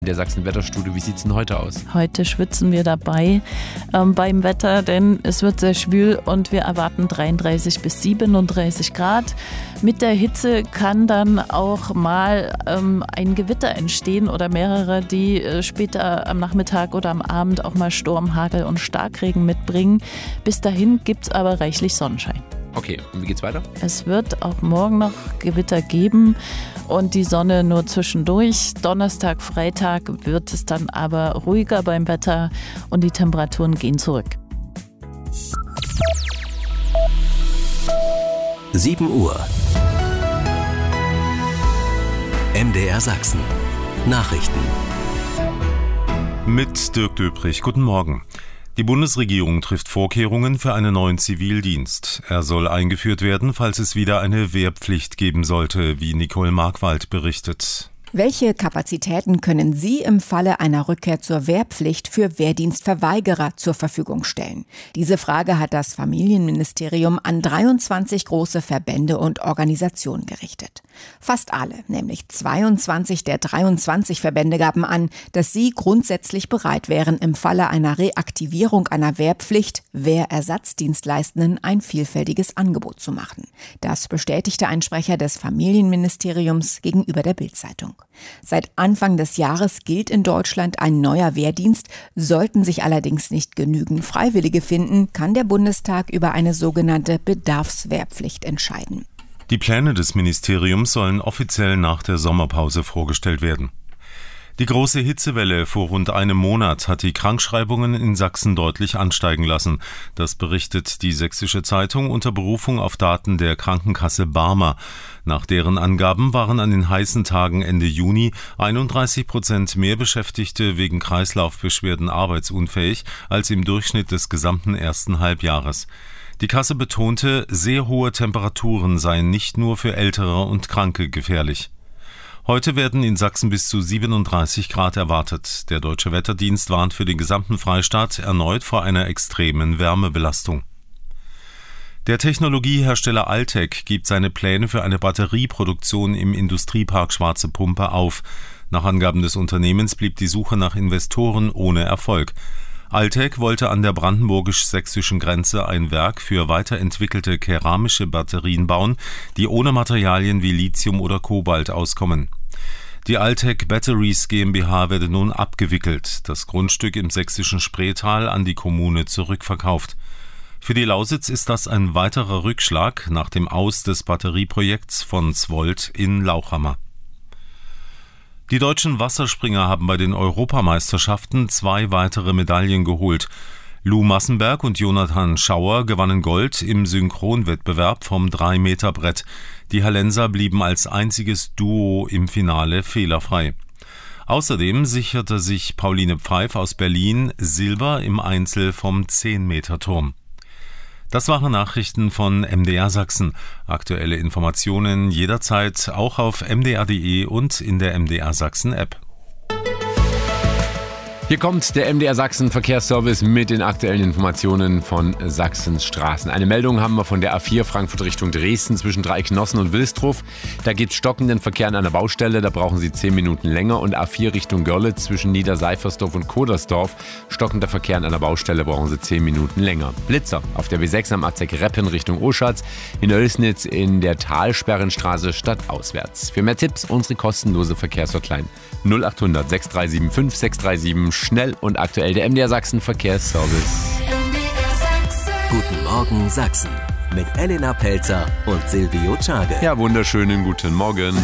Der Sachsen-Wetterstudio, wie sieht es denn heute aus? Heute schwitzen wir dabei beim Wetter, denn es wird sehr schwül und wir erwarten 33 bis 37 Grad. Mit der Hitze kann dann auch mal ein Gewitter entstehen oder mehrere, die später am Nachmittag oder am Abend auch mal Sturm, Hagel und Starkregen mitbringen. Bis dahin gibt es aber reichlich Sonnenschein. Okay, und wie geht's weiter? Es wird auch morgen noch Gewitter geben und die Sonne nur zwischendurch. Donnerstag, Freitag wird es dann aber ruhiger beim Wetter und die Temperaturen gehen zurück. 7 Uhr. MDR Sachsen. Nachrichten. Mit Dirk Döprich. Guten Morgen. Die Bundesregierung trifft Vorkehrungen für einen neuen Zivildienst. Er soll eingeführt werden, falls es wieder eine Wehrpflicht geben sollte, wie Nicole Markwald berichtet. Welche Kapazitäten können Sie im Falle einer Rückkehr zur Wehrpflicht für Wehrdienstverweigerer zur Verfügung stellen? Diese Frage hat das Familienministerium an 23 große Verbände und Organisationen gerichtet. Fast alle, nämlich 22 der 23 Verbände, gaben an, dass sie grundsätzlich bereit wären, im Falle einer Reaktivierung einer Wehrpflicht Wehrersatzdienstleistenden ein vielfältiges Angebot zu machen. Das bestätigte ein Sprecher des Familienministeriums gegenüber der Bild-Zeitung. Seit Anfang des Jahres gilt in Deutschland ein neuer Wehrdienst. Sollten sich allerdings nicht genügend Freiwillige finden, kann der Bundestag über eine sogenannte Bedarfswehrpflicht entscheiden. Die Pläne des Ministeriums sollen offiziell nach der Sommerpause vorgestellt werden. Die große Hitzewelle vor rund einem Monat hat die Krankschreibungen in Sachsen deutlich ansteigen lassen. Das berichtet die Sächsische Zeitung unter Berufung auf Daten der Krankenkasse Barmer. Nach deren Angaben waren an den heißen Tagen Ende Juni 31% mehr Beschäftigte wegen Kreislaufbeschwerden arbeitsunfähig als im Durchschnitt des gesamten ersten Halbjahres. Die Kasse betonte, sehr hohe Temperaturen seien nicht nur für Ältere und Kranke gefährlich. Heute werden in Sachsen bis zu 37 Grad erwartet. Der Deutsche Wetterdienst warnt für den gesamten Freistaat erneut vor einer extremen Wärmebelastung. Der Technologiehersteller Altec gibt seine Pläne für eine Batterieproduktion im Industriepark Schwarze Pumpe auf. Nach Angaben des Unternehmens blieb die Suche nach Investoren ohne Erfolg. Altec wollte an der brandenburgisch-sächsischen Grenze ein Werk für weiterentwickelte keramische Batterien bauen, die ohne Materialien wie Lithium oder Kobalt auskommen. Die Altec Batteries GmbH werde nun abgewickelt, das Grundstück im sächsischen Spreetal an die Kommune zurückverkauft. Für die Lausitz ist das ein weiterer Rückschlag nach dem Aus des Batterieprojekts von Zwolt in Lauchhammer. Die deutschen Wasserspringer haben bei den Europameisterschaften 2 weitere Medaillen geholt. Lou Massenberg und Jonathan Schauer gewannen Gold im Synchronwettbewerb vom 3-Meter-Brett. Die Hallenser blieben als einziges Duo im Finale fehlerfrei. Außerdem sicherte sich Pauline Pfeif aus Berlin Silber im Einzel vom 10-Meter-Turm. Das waren Nachrichten von MDR Sachsen. Aktuelle Informationen jederzeit auch auf mdr.de und in der MDR Sachsen App. Hier kommt der MDR Sachsen Verkehrsservice mit den aktuellen Informationen von Sachsens Straßen. Eine Meldung haben wir von der A4 Frankfurt Richtung Dresden zwischen Dreiecknossen und Wilsdruf. Da gibt es stockenden Verkehr an einer Baustelle, da brauchen Sie 10 Minuten länger. Und A4 Richtung Görlitz zwischen Niederseifersdorf und Kodersdorf. Stockender Verkehr an einer Baustelle, brauchen Sie 10 Minuten länger. Blitzer auf der B6 am Azek-Reppen Richtung Oschatz. In Oelsnitz in der Talsperrenstraße stadtauswärts. Für mehr Tipps unsere kostenlose Verkehrshotline 0800 6375 637. Schnell und aktuell der MDR Sachsen Verkehrsservice. Guten Morgen Sachsen mit Elena Pelzer und Silvio Czage. Ja, wunderschönen guten Morgen.